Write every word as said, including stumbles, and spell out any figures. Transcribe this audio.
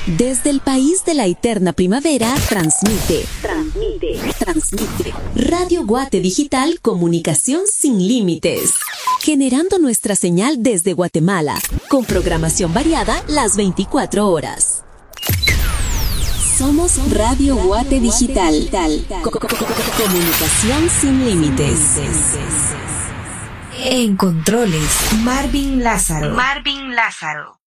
Desde el país de la eterna primavera, transmite, transmite, transmite. Radio Guate Digital, comunicación sin límites. Generando nuestra señal desde Guatemala, con programación variada las veinticuatro horas. Somos Radio Guate Digital. Comunicación sin límites. En controles, Marvin Lázaro. Marvin Lázaro.